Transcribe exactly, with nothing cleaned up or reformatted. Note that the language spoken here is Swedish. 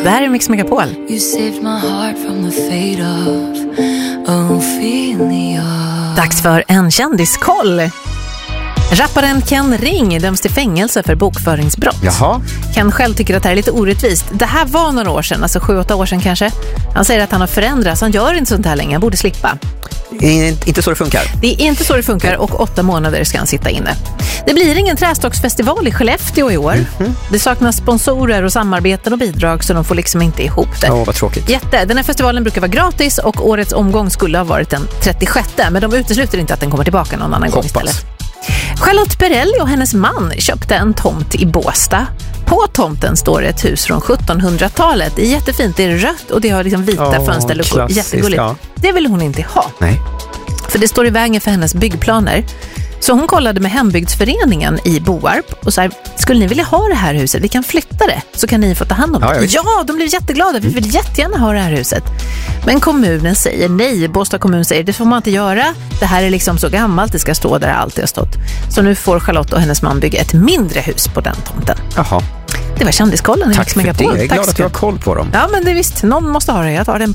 Det här är Mix Megapol. You saved my heart from the fate of Ophelia. Dags för en kändiskoll. Rapparen Ken Ring döms till fängelse för bokföringsbrott. Jaha. Ken själv tycker att det här är lite orättvist. Det här var några år sedan, alltså sju, åtta år sedan kanske. Han säger att han har förändrats, han gör inte sånt här längre, han borde slippa. Inte så det funkar. Det är inte så det funkar och åtta månader ska han sitta inne. Det blir ingen trästocksfestival i Skellefteå i år. Mm-hmm. Det saknas sponsorer och samarbeten och bidrag så de får liksom inte ihop det. Åh, vad tråkigt. Jätte. Den här festivalen brukar vara gratis och årets omgång skulle ha varit den trettiosjätte, men de utesluter inte att den kommer tillbaka någon annan Hoppas. gång istället. Charlotte Perrelli och hennes man köpte en tomt i Båstad. På tomten står ett hus från sjuttonhundratalet. Det är jättefint, det är rött och det har liksom vita oh, fönsterluckor. Jättegulligt. Ja. Det vill hon inte ha. Nej. För det står i vägen för hennes byggplaner. Så hon kollade med hembygdsföreningen i Boarp och sa, skulle ni vilja ha det här huset? Vi kan flytta det, så kan ni få ta hand om det. Ja, ja, de blev jätteglada. Vi vill jättegärna ha det här huset. Men kommunen säger nej. Båstad kommun säger, det får man inte göra. Det här är liksom så gammalt, det ska stå där det alltid har stått. Så nu får Charlotte och hennes man bygga ett mindre hus på den tomten. Jaha. Det var kändiskollen i Tack Mix för Megapol. det, jag är glad Tack att du har koll på dem. Ja, men det är visst, någon måste ha det. Jag tar den.